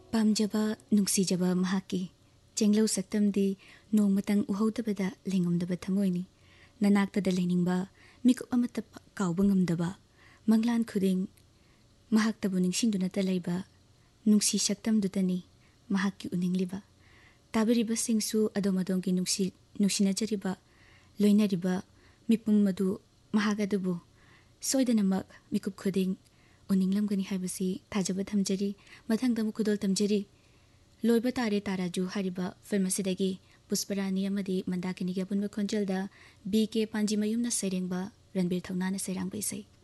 ꯄꯥꯝꯖꯕ ꯅꯨꯡꯁꯤꯖꯕ ꯃꯍꯥꯛꯀꯤ ꯆꯦꯡꯂꯧ ꯁꯛꯇꯝꯗꯤ ꯅꯣꯡꯃꯇꯪ ꯎꯍꯧꯗꯕꯗ ꯂꯩꯉꯝꯗꯕ ꯊꯃꯣꯏꯅꯤ. ꯅꯅꯥꯛꯇꯗ ꯂꯩꯅꯤꯡꯕ, ꯃꯤꯀꯨꯞ ꯑꯃꯠꯇ ꯀꯥꯎꯕ ꯉꯝꯗꯕ, ꯃꯪꯂꯥꯟ ꯈꯨꯗꯤꯡ ꯃꯍꯥꯛꯇꯕꯨ ꯅꯤꯡꯁꯤꯡꯗꯨꯅꯇ ꯂꯩꯕ ꯅꯨꯡꯁꯤ ꯁꯛꯇꯝꯗꯨꯗꯅꯤ ꯃꯍꯥꯛꯀꯤ ꯎꯅꯤꯡꯂꯤꯕ. ꯇꯥꯕꯤꯔꯤꯕꯁꯤꯡꯁꯨ ꯑꯗꯣꯝ ꯑꯗꯣꯝꯒꯤ ꯅꯨꯡꯁꯤꯅꯖꯔꯤꯕ, ꯂꯣꯏꯅꯔꯤꯕ ꯃꯤꯄꯨꯝ ꯑꯗꯨ ꯃꯍꯥꯛ ꯑꯗꯨꯕꯨ ꯁꯣꯏꯗꯅꯃꯛ ꯃꯤꯀꯨꯞ ꯈꯨꯗꯤꯡ ꯎꯅꯤꯡꯂꯝꯒꯅꯤ ꯍꯥꯏꯕꯁꯤ ꯊꯥꯖꯕ ꯊꯝꯖꯔꯤ. ꯃꯊꯪꯗ ꯑꯃꯨꯛ ꯈꯨꯗꯣꯜ ꯇꯝꯖꯔꯤ. ꯂꯣꯏꯕ ꯇꯥꯔꯦ ꯇꯥꯔꯥꯖꯨ ꯍꯥꯏꯔꯤꯕ ꯐꯤꯜꯝ ꯑꯁꯤꯗꯒꯤ ꯄꯨꯁꯄꯔꯥꯅꯤ ꯑꯃꯗꯤ ꯃꯟꯗꯥꯀꯤꯅꯤꯒꯤ ꯑꯄꯨꯟꯕ ꯈꯣꯟꯖꯦꯜꯗ ꯕꯤ ꯀꯦ ꯄꯥꯟꯖꯤꯃꯌꯨꯝꯅ ꯁꯩꯔꯦꯡꯕ, ꯔꯟꯕꯤꯔ ꯊꯧꯅꯥꯅ ꯁꯩꯔꯥꯡꯕ ꯏꯁꯩ.